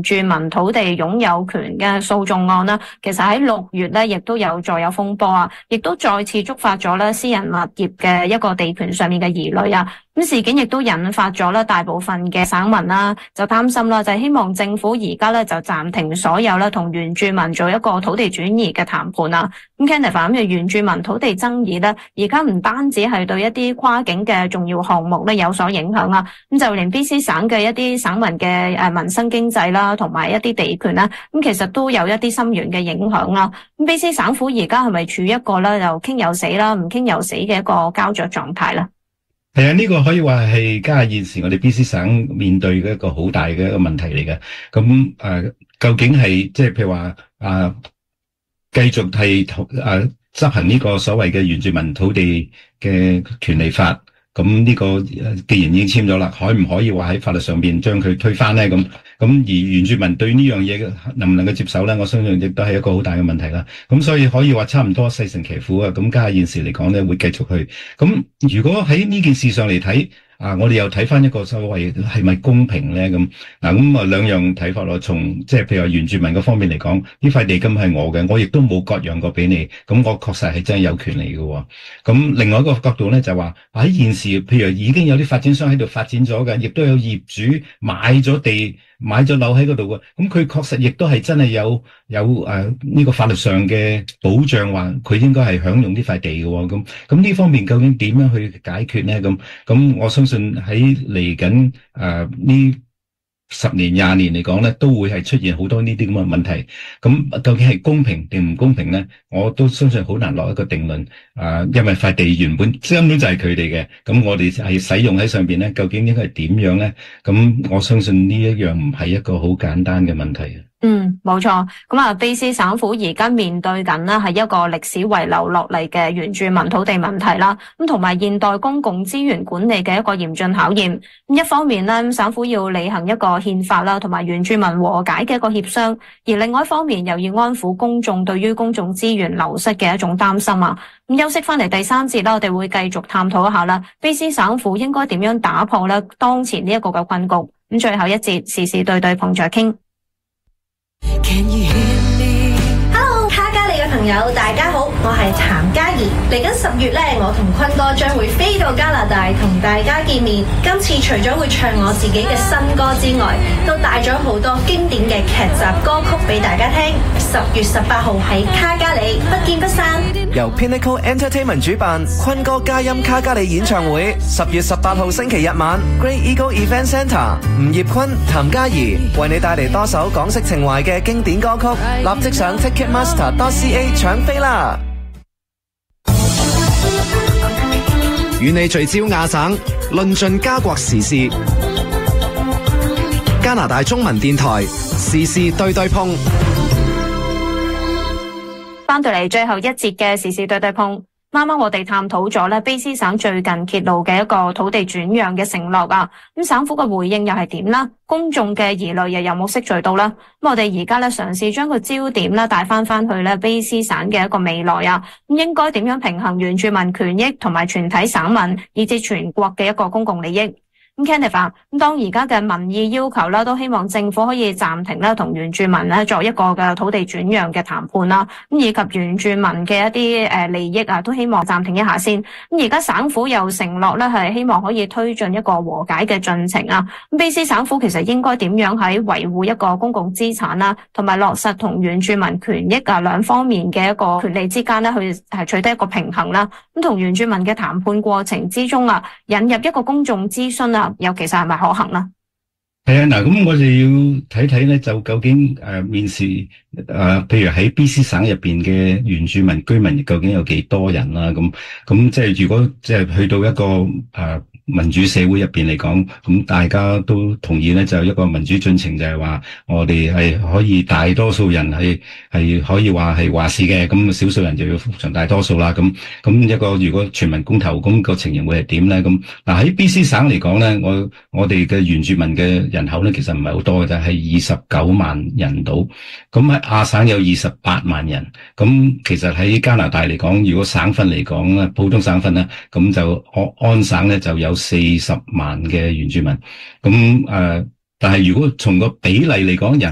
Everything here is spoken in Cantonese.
原住民土地擁有權嘅訴訟案啦，其實喺6月咧，亦都再有風波啊，亦都再次觸發咗咧私人物業嘅一個地權上面嘅疑慮啊。咁事件亦都引發咗咧大部分嘅省民啦，就擔心啦，就係希望政府而家咧就暫停所有咧同原住民做一個土地轉移嘅談判啊。咁 Kenneth 咁嘅原住民土地爭議咧，而家唔單止係對一啲跨境嘅重要項目咧有所影響啦，咁就連 BC 省嘅一啲省民嘅民生經濟啦，同埋一啲地權啦，咁其實都有一啲深遠嘅影響啦。咁 BC 省府而家係咪處於一個咧就傾又死啦，唔傾又死嘅一個膠着狀態咧？ 係啊，呢個可以話係家下現時我哋 BC 省面對嘅一個好大嘅一個問題嚟嘅。咁究竟係即係譬如話繼續係執行呢個所謂嘅原住民土地嘅權利法？咁呢個既然已經簽咗啦，可唔可以話喺法律上邊將佢推翻咧？咁而原住民對呢樣嘢能唔能夠接受咧？我相信亦都係一個好大嘅問題啦。咁所以可以話差唔多勢成騎虎啊。咁家下現時嚟講咧，會繼續去。咁如果喺呢件事上嚟睇，我哋又睇翻一個所謂係咪公平咧？咁兩樣睇法咯。從即係譬如話原住民嗰方面嚟講，呢塊地根本係我嘅，我亦都冇割讓過俾你，咁我確實係真係有權利嘅。咁另外一個角度咧就話喺現時，譬如已經有啲發展商喺度發展咗嘅，亦都有業主買咗地、買咗樓喺嗰度嘅，咁佢確實亦都係真係有呢個法律上嘅保障，話佢應該係享用呢塊地嘅。咁呢方面究竟點樣去解決咧？咁我相信喺嚟緊呢10年、20年嚟講咧，都會係出現好多呢啲咁嘅問題。咁究竟係公平定唔公平咧？我都相信好難落一個定論。因為塊地原本根本就係佢哋嘅，咁我哋係使用喺上邊咧，究竟應該係點樣咧？咁我相信呢一樣唔係一個好簡單嘅問題。 冇錯。咁BC 省府而家面對緊呢係一個歷史遺留落嚟嘅原住民土地問題啦，咁同埋現代公共資源管理嘅一個嚴峻考驗。咁一方面呢，省府要履行一個憲法啦，同埋原住民和解嘅一個協商，而另外一方面又要安撫公眾對於公眾資源流失嘅一種擔心啊。咁休息翻嚟第3節啦，我哋會繼續探討一下啦，BC 省府應該點樣打破咧當前呢一個嘅困局。咁最後一節時事對對碰再傾。 Hello， 卡加里嘅朋友，大家好，我係譚嘉怡。嚟緊10月咧，我同坤哥將會飛到加拿大同大家見面。今次除咗會唱我自己嘅新歌之外，都帶咗好多經典嘅劇集歌曲俾大家聽。10月18號喺卡加里，不見不散。 由 Pinnacle Entertainment 主辦，坤哥嘉音卡加里演唱會，10月18號星期日晚 ，Great Eagle Event Centre， 吳業坤、譚嘉怡為你帶嚟多首港式情懷嘅經典歌曲，立即上 Ticketmaster.ca 搶飛啦！與你聚焦亞省，論盡加國時事。加拿大中文電台時事對對碰。 翻到嚟最後一節嘅時事對對碰，啱啱我哋探討咗咧BC 省最近揭露嘅一個土地轉讓嘅承諾啊，咁省府嘅回應又係點啦？公眾嘅疑慮又有冇釋除到啦？咁我哋而家咧嘗試將個焦點咧帶翻去咧BC 省嘅一個未來啊，咁應該點樣平衡原住民權益同埋全體省民以至全國嘅一個公共利益？咁 Kenneth 咁當而家嘅民意要求啦，都希望政府可以暫停咧同原住民咧作一個嘅土地轉讓嘅談判啦，咁以及原住民嘅一啲利益啊，都希望暫停一下先。咁而家省府又承諾咧係希望可以推進一個和解嘅進程啊。咁 BC 省府其實應該點樣喺維護一個公共資產啦，同埋落實同原住民權益啊兩方面嘅一個權利之間咧去取得一個平衡啦。咁同原住民嘅談判過程之中啊，引入一個公眾諮詢啊，尤其是係咪可行啦？ 係啊，嗱，咁我哋要睇睇咧，就究竟現時譬如喺 BC 省入邊嘅原住民居民究竟有幾多人啦？咁即係如果即係去到一個民主社會入邊嚟講，咁大家都同意咧，就一個民主進程，就係話我哋係可以大多數人係可以話係話事嘅，咁少數人就要服從大多數啦。咁一個如果全民公投咁個情形會係點咧？咁嗱喺 BC 省嚟講咧，我哋嘅原住民嘅人口咧其實唔係好多嘅啫，係29萬人到。咁喺亞省有28萬人。咁其實喺加拿大嚟講，如果省份嚟講咧，普通省份咧，咁就安省咧就有40萬嘅原住民。咁但係如果從個比例嚟講，人